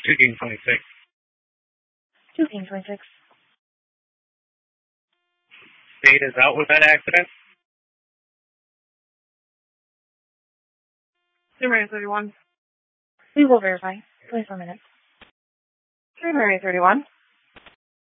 2 King 26. 2 King 26. State is out with that accident. Mary 31. We will verify. 24 minutes. Mary 31.